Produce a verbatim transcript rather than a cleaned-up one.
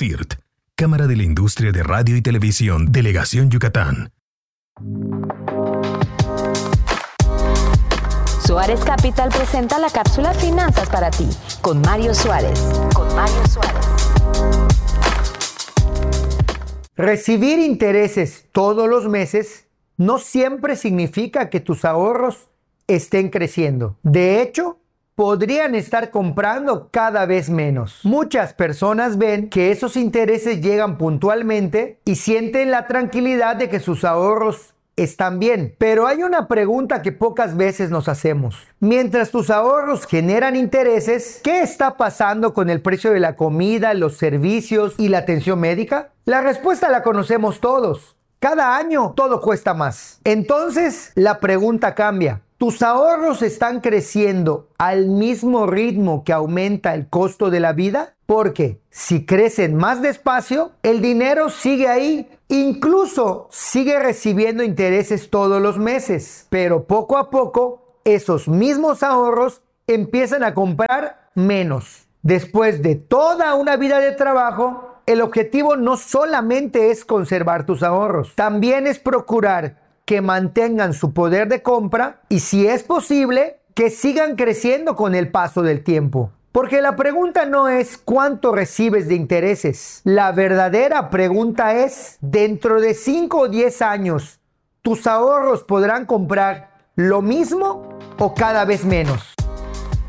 C I R T, Cámara de la Industria de Radio y Televisión, Delegación Yucatán. Suárez Capital presenta la cápsula Finanzas para ti, con Mario Suárez. Con Mario Suárez. Recibir intereses todos los meses no siempre significa que tus ahorros estén creciendo. De hecho, podrían estar comprando cada vez menos. Muchas personas ven que esos intereses llegan puntualmente y sienten la tranquilidad de que sus ahorros están bien. Pero hay una pregunta que pocas veces nos hacemos. Mientras tus ahorros generan intereses, ¿qué está pasando con el precio de la comida, los servicios y la atención médica? La respuesta la conocemos todos. Cada año todo cuesta más. Entonces, la pregunta cambia. ¿Tus ahorros están creciendo al mismo ritmo que aumenta el costo de la vida? Porque si crecen más despacio, el dinero sigue ahí. Incluso sigue recibiendo intereses todos los meses. Pero poco a poco, esos mismos ahorros empiezan a comprar menos. Después de toda una vida de trabajo, el objetivo no solamente es conservar tus ahorros, también es procurar que mantengan su poder de compra y, si es posible, que sigan creciendo con el paso del tiempo. Porque la pregunta no es cuánto recibes de intereses. La verdadera pregunta es, dentro de cinco o diez años, ¿tus ahorros podrán comprar lo mismo o cada vez menos?